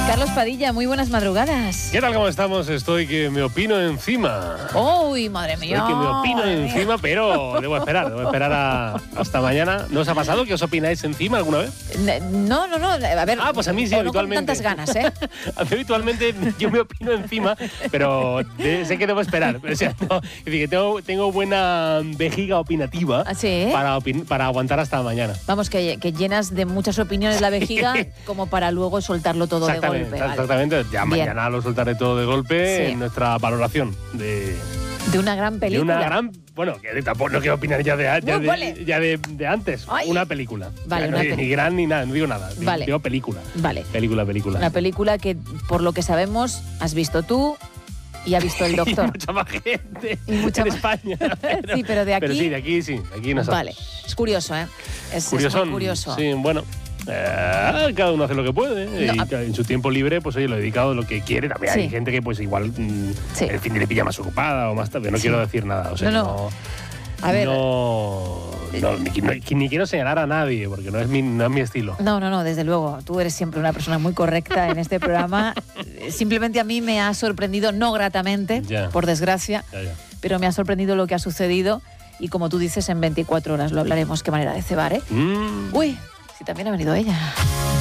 Carlos Padilla, muy buenas madrugadas. ¿Qué tal? ¿Cómo estamos? Estoy que me opino encima. ¡Uy, madre mía! Estoy que me opino encima, pero debo esperar hasta mañana. ¿No os ha pasado que os opináis encima alguna vez? No. A ver, pues a mí sí, no habitualmente. con tantas ganas, ¿eh? A mí habitualmente yo me opino encima, pero sé que debo esperar. O sea, no, es decir, que tengo buena vejiga opinativa. ¿Ah, sí? para aguantar hasta mañana. Vamos, que llenas de muchas opiniones la vejiga como para luego soltarlo todo de golpe. Exactamente. Ya Bien. mañana lo soltaré todo de golpe Sí. en nuestra valoración de una gran película. De una gran... Bueno, que tampoco no quiero opinar ya de antes. Ay. Una película. Vale, no, una película. Ni gran ni nada, no digo nada. Vale. Digo película. Vale. Película. Una película que, por lo que sabemos, has visto tú y ha visto el doctor. Y mucha más gente Y mucha en más- España. Sí, pero de aquí... Pero sí, de aquí sí. Aquí no Vale. Es curioso, ¿eh? Es muy curioso. Sí, bueno. Cada uno hace lo que puede. No, Y en su tiempo libre, pues oye, lo dedicado a lo que quiere. También Sí. hay gente que pues igual Sí. el fin de le pilla más ocupada o más tarde. No Sí. quiero decir nada. O sea, No. A ver. ni quiero señalar a nadie, porque no es mi estilo. No, desde luego. Tú eres siempre una persona muy correcta en este programa. Simplemente a mí me ha sorprendido, no gratamente, Ya. por desgracia, Ya. pero me ha sorprendido lo que ha sucedido. Y como tú dices, en 24 horas lo hablaremos. Qué manera de cebar, ¿eh? Uy, si también ha venido ella.